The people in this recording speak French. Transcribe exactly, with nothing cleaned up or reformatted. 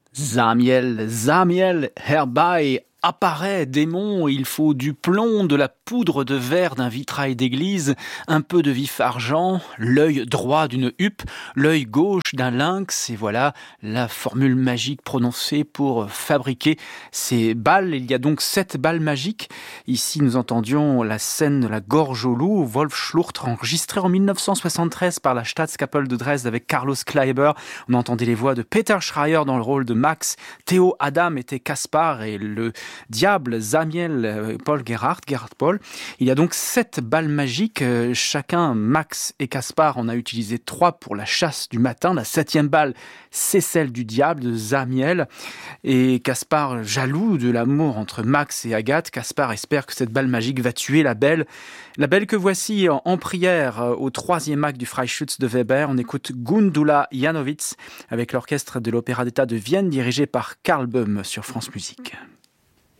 Zamiel, Zamiel, herbei, apparaît, démon, il faut du plomb, de la poudre de verre d'un vitrail d'église, un peu de vif argent, l'œil droit d'une huppe, l'œil gauche d'un lynx, et voilà la formule magique prononcée pour fabriquer ces balles. Il y a donc sept balles magiques. Ici, nous entendions la scène de la gorge au loup, Wolfschlucht, enregistrée en dix-neuf cent soixante-treize par la Staatskapelle de Dresde avec Carlos Kleiber. On entendait les voix de Peter Schreier dans le rôle de Max, Theo Adam était Caspar et le diable Zamiel, Paul Gerhardt, Gerhard Paul. Il y a donc sept balles magiques, chacun, Max et Caspar, on a utilisé trois pour la chasse du matin. La septième balle, c'est celle du diable, de Zamiel. Et Caspar, jaloux de l'amour entre Max et Agathe, Caspar espère que cette balle magique va tuer la belle. La belle que voici en prière au troisième acte du Freischütz de Weber. On écoute Gundula Janowitz avec l'orchestre de l'Opéra d'État de Vienne dirigé par Karl Böhm sur France Musique.